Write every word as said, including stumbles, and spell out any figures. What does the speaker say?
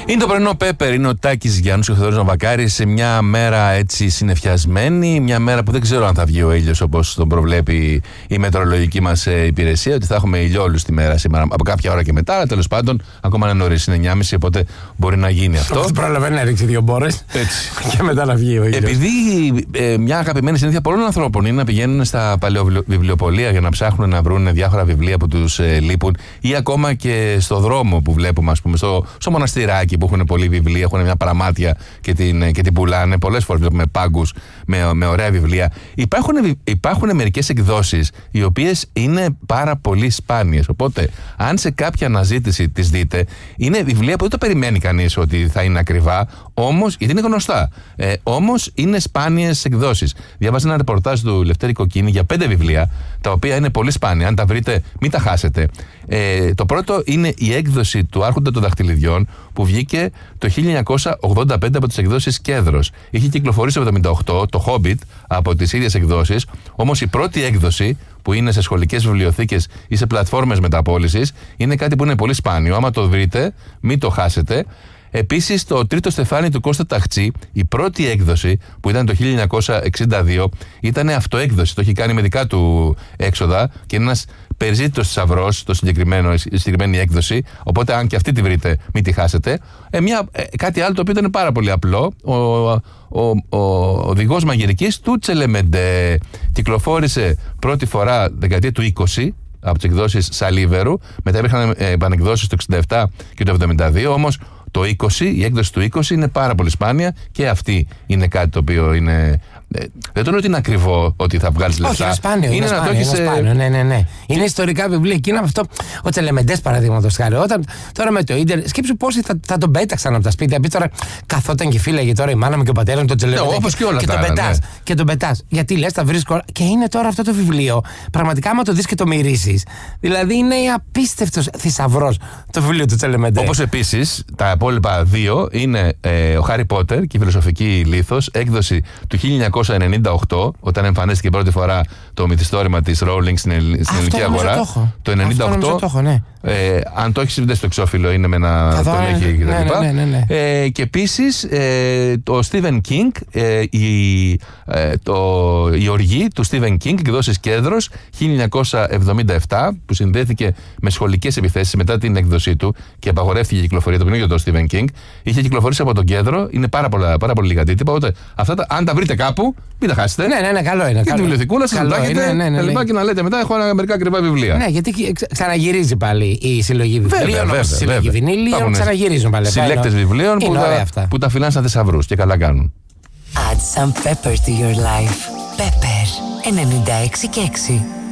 Είναι το πρωινό Πέπερ, είναι ο Τάκης Γιάννους και ο Θεοδόρης Νοβακάρης σε μια μέρα έτσι συννεφιασμένη, μια μέρα που δεν ξέρω αν θα βγει ο ήλιος όπως τον προβλέπει η μετεωρολογική μας υπηρεσία, ότι θα έχουμε ηλιόλους τη μέρα σήμερα από κάποια ώρα και μετά, αλλά τέλος πάντων ακόμα είναι νωρίς, είναι εννιά και μισή, οπότε μπορεί να γίνει αυτό. Αυτό πρόλαβε να ρίξει δύο μπόρες και μετά να βγει ο ήλιος. Επειδή ε, μια αγαπημένη συνήθεια πολλών ανθρώπων είναι να πηγαίνουν στα παλαιοβιβλιοπωλεία για να ψάχνουν να βρουν διάφορα βιβλία που τους ε, λείπουν, ή ακόμα και στο δρόμο που βλέπουμε, ας πούμε, στο, στο μοναστηράκι που έχουν πολλοί βιβλία, έχουν μια παραμάτια και την, και την πουλάνε. Πολλές φορές βλέπουμε πάγκους με, με ωραία βιβλία. Υπάρχουν, υπάρχουν μερικές εκδόσεις οι οποίες είναι πάρα πολύ σπάνιες. Οπότε, αν σε κάποια αναζήτηση τις δείτε, είναι βιβλία που δεν το περιμένει κανείς ότι θα είναι ακριβά, όμως, γιατί είναι γνωστά. Ε, όμως είναι σπάνιες εκδόσεις. Διάβασα ένα ρεπορτάζ του Λευτέρη Κοκκίνη για πέντε βιβλία, τα οποία είναι πολύ σπάνια. Αν τα βρείτε, μην τα χάσετε. Ε, το πρώτο είναι η έκδοση του Άρχοντα των Δαχτυλιδιών, που βγήκε το χίλια εννιακόσια ογδόντα πέντε από τις εκδόσεις Κέδρος. Είχε κυκλοφορήσει το εβδομήντα οκτώ το Hobbit από τις ίδιες εκδόσεις, όμως η πρώτη έκδοση, που είναι σε σχολικές βιβλιοθήκες ή σε πλατφόρμες μεταπώλησης, είναι κάτι που είναι πολύ σπάνιο. Άμα το βρείτε, μην το χάσετε. Επίσης, το τρίτο στεφάνι του Κώστα Ταχτσή, η πρώτη έκδοση που ήταν το χίλια εννιακόσια εξήντα δύο, ήταν αυτοέκδοση. Το έχει κάνει με δικά του έξοδα και είναι ένας περιζήτητος θησαυρός, το συγκεκριμένο, η συγκεκριμένη έκδοση. Οπότε, αν και αυτή τη βρείτε, μην τη χάσετε. Ε, μια, ε, κάτι άλλο το οποίο ήταν πάρα πολύ απλό. Ο, ο, ο, ο οδηγός μαγειρικής του Τσελεμεντέ κυκλοφόρησε πρώτη φορά δεκαετία του είκοσι από τις εκδόσεις Σαλίβερου. Μετά υπήρχαν επανεκδόσεις το εξήντα επτά και το εβδομήντα δύο. Όμως το είκοσι, η έκδοση του είκοσι είναι πάρα πολύ σπάνια και αυτή είναι κάτι το οποίο είναι. Ε, δεν το λέω ότι είναι ακριβό ότι θα βγάλεις λεφτά. Όχι, είναι σπάνιο. Είναι, είναι, σπάνιο, να το έχεις, είναι σπάνιο. Ναι, ναι, ναι. Είναι ιστορικά βιβλία. Και είναι αυτό. Ο Τσελεμεντές, παραδείγματος χάρη. Όταν τώρα με το ίντερνετ, σκέψου πόσοι θα, θα τον πέταξαν από τα σπίτια. Πει τώρα, καθόταν και φύλαγε τώρα η μάνα μου και ο πατέρα μου τον Τσελεμεντέ. Ναι, όπως και όλα και, τα τον πετάς, ναι. και τον πετάς. Γιατί λες, θα βρεις κορ... Και είναι τώρα αυτό το βιβλίο. Πραγματικά, άμα το δεις και το μυρίσεις. Δηλαδή είναι απίστευτος θησαυρός το βιβλίο του Τσελεμεντέ. Όπως επίσης τα υπόλοιπα δύο είναι ε, ο Χάρι Πότερ και η Φιλοσοφική Λίθος, έκδοση του χίλια εννιακόσια ενενήντα οκτώ, όταν εμφανίστηκε πρώτη φορά το μυθιστόρημα της Rowling στην, ελλ... στην ελληνική αγορά. Το, το ενενήντα οκτώ. Το έχω, ναι. ε, αν το έχεις δει στο εξώφυλλο, είναι με ένα τον έχει κτλ. Ναι, ναι, ναι, ναι. ε, και επίσης ε, το Stephen King, ε, η, ε, το, η οργή του Stephen King, εκδόσεις Κέδρος, χίλια εννιακόσια εβδομήντα επτά, που συνδέθηκε με σχολικές επιθέσεις μετά την έκδοσή του και απαγορεύτηκε η κυκλοφορία. Το πνίγιο του Stephen King είχε κυκλοφορήσει από τον Κέδρο, είναι πάρα, πολλά, πάρα πολύ λίγα τίτυπα. Οπότε αυτά τα, αν τα βρείτε κάπου, μην τα χάσετε. Ναι, ναι, ναι, καλό είναι. Και τη βιβλιοθηκούλα σας να έχετε, ναι, ναι, ναι, και να λέτε μετά, έχω ένα μερικά ακριβά βιβλία. Ναι, γιατί ξαναγυρίζει πάλι η συλλογή βιβλίων, η συλλογή βινίλιων, ξαναγυρίζουν πάλι. Συλλέκτες βιβλίων που τα, που τα φυλάνε σαν θησαυρούς και καλά κάνουν. Add some pepper to your life. Pepper ενενήντα έξι και έξι.